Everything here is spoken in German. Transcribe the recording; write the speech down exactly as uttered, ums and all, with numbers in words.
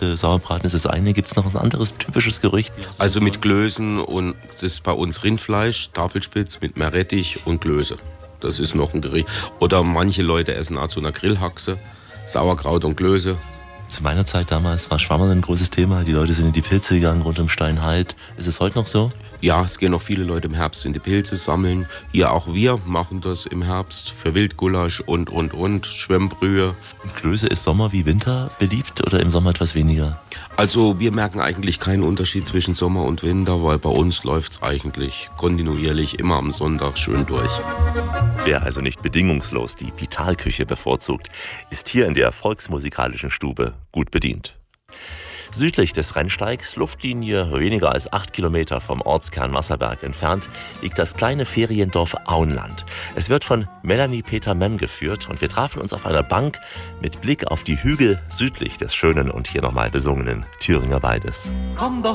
Raclette, Sauerbraten ist das eine. Gibt es noch ein anderes typisches Gericht? Also mit Klößen, und das ist bei uns Rindfleisch, Tafelspitz mit Meerrettich und Klöße. Das ist noch ein Gericht. Oder manche Leute essen auch zu einer Grillhaxe, Sauerkraut und Klöße. Zu meiner Zeit damals war Schwammerl ein großes Thema. Die Leute sind in die Pilze gegangen rund um Steinheid. Ist es heute noch so? Ja, es gehen noch viele Leute im Herbst in die Pilze sammeln. Hier auch wir machen das im Herbst für Wildgulasch und, und, und, Schwemmbrühe. Und Klöße ist Sommer wie Winter beliebt oder im Sommer etwas weniger? Also wir merken eigentlich keinen Unterschied zwischen Sommer und Winter, weil bei uns läuft es eigentlich kontinuierlich immer am Sonntag schön durch. Wer also nicht bedingungslos die Vitalküche bevorzugt, ist hier in der Volksmusikalischen Stube gut bedient. Südlich des Rennsteigs, Luftlinie weniger als acht Kilometer vom Ortskern Wasserberg entfernt, liegt das kleine Feriendorf Auenland. Es wird von Melanie Peter-Memm geführt und wir trafen uns auf einer Bank mit Blick auf die Hügel südlich des schönen und hier nochmal besungenen Thüringer Waldes. Komm doch